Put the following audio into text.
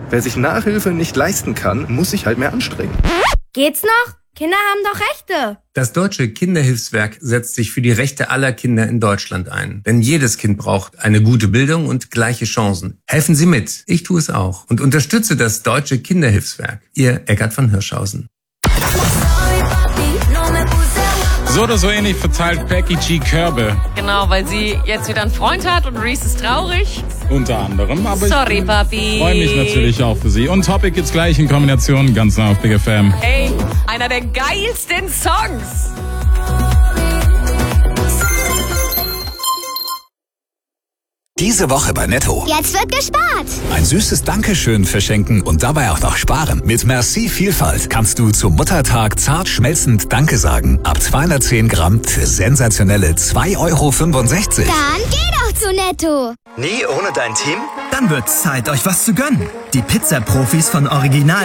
Wer sich Nachhilfe nicht leisten kann, muss sich halt mehr anstrengen. Geht's noch? Kinder haben doch Rechte. Das Deutsche Kinderhilfswerk setzt sich für die Rechte aller Kinder in Deutschland ein. Denn jedes Kind braucht eine gute Bildung und gleiche Chancen. Helfen Sie mit. Ich tue es auch. Und unterstütze das Deutsche Kinderhilfswerk. Ihr Eckart von Hirschhausen. So oder so ähnlich verteilt Becky G. Körbe. Genau, weil sie jetzt wieder einen Freund hat und Reese ist traurig. Unter anderem. Aber sorry, Papi. Ich freue mich natürlich auch für sie. Und Topic gibt's gleich in Kombination ganz nah auf Big FM. Hey, einer der geilsten Songs. Diese Woche bei Netto. Jetzt wird gespart. Ein süßes Dankeschön verschenken und dabei auch noch sparen. Mit Merci Vielfalt kannst du zum Muttertag zart schmelzend Danke sagen. Ab 210 Gramm für sensationelle 2,65 €. Dann geh doch zu Netto. Nie ohne dein Team? Dann wird's Zeit, euch was zu gönnen. Die Pizza-Profis von Original